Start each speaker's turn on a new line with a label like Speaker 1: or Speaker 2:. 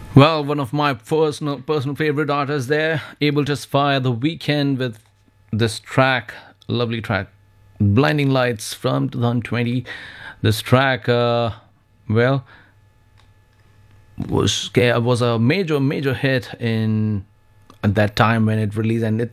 Speaker 1: Well, one of my personal favorite artists there, able to inspire the weekend with this track, lovely track, "Blinding Lights" from 2020. This track, well, was a major hit in at that time when it released, and